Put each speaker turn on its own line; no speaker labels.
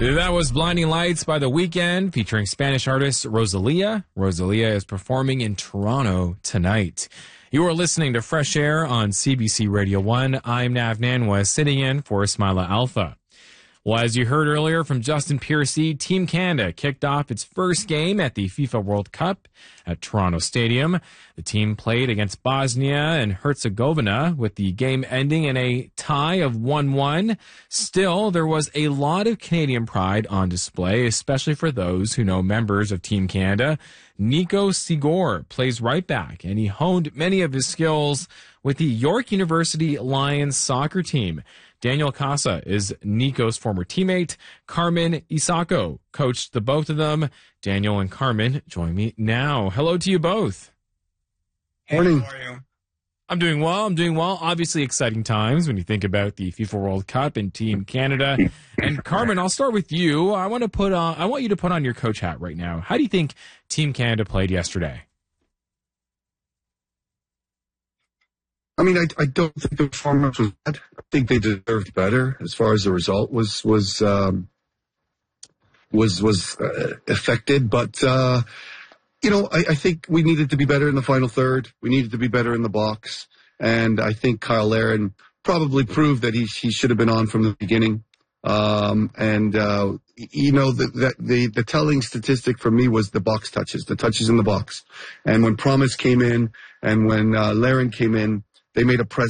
That was Blinding Lights by The Weeknd, featuring Spanish artist Rosalia. Rosalia is performing in Toronto tonight. You are listening to Fresh Air on CBC Radio 1. I'm Nav Nanwa, sitting in for Ismaila Alpha. Well, as you heard earlier from Justin Piercy, Team Canada kicked off its first game at the FIFA World Cup at Toronto Stadium. The team played against Bosnia and Herzegovina, with the game ending in a tie of 1-1. Still, there was a lot of Canadian pride on display, especially for those who know members of Team Canada. Nico Sigor plays right back, and he honed many of his skills with the York University Lions soccer team. Daniel Casa is Nico's former teammate. Carmen Isako coached the both of them. Daniel and Carmen join me now. Hello to you both.
Hey, morning.
How are you?
I'm doing well. Obviously exciting times when you think about the FIFA World Cup and Team Canada. And Carmen, I'll start with you. I want you to put on your coach hat right now. How do you think Team Canada played yesterday?
I mean, I don't think the performance was bad. I think they deserved better as far as the result was affected. But I think we needed to be better in the final third. We needed to be better in the box, and I think Kyle Larin probably proved that he should have been on from the beginning. The telling statistic for me was the box touches, the touches in the box, and when Promise came in and when Larin came in, they made a presence